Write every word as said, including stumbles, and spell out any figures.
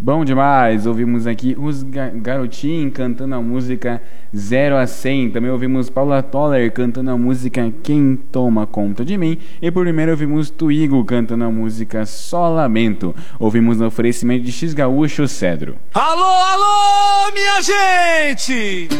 Bom demais, ouvimos aqui os Ga- Garotinhos cantando a música zero a cem. Também ouvimos Paula Toller cantando a música Quem Toma Conta de Mim. E por primeiro ouvimos Twigo cantando a música Só Lamento. Ouvimos no oferecimento de X Gaúcho Cedro. Alô, alô, minha gente!